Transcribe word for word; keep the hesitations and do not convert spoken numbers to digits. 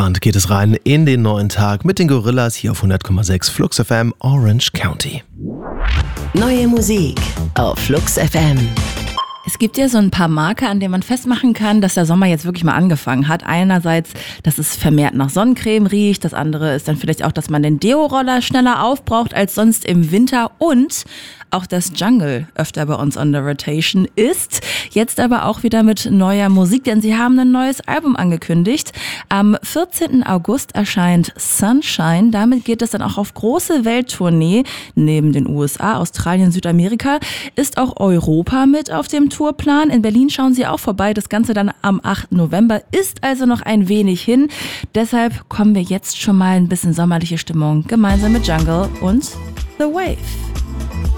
entspannt geht es rein in den neuen Tag mit den Gorillas hier auf hundert Komma sechs Flux F M Orange County. Neue Musik auf Flux F M. Es gibt ja so ein paar Marker, an denen man festmachen kann, dass der Sommer jetzt wirklich mal angefangen hat. Einerseits, dass es vermehrt nach Sonnencreme riecht. Das andere ist dann vielleicht auch, dass man den Deo-Roller schneller aufbraucht als sonst im Winter. Und auch das Jungle öfter bei uns on the rotation ist. Jetzt aber auch wieder mit neuer Musik, denn sie haben ein neues Album angekündigt. Am vierzehnten August erscheint Sunshine. Damit geht es dann auch auf große Welttournee. Neben den U S A, Australien, Südamerika ist auch Europa mit auf dem Tourplan. In Berlin schauen sie auch vorbei. Das Ganze dann am achten November. Ist also noch ein wenig hin. Deshalb kommen wir jetzt schon mal ein bisschen sommerliche Stimmung gemeinsam mit Jungle und The Wave.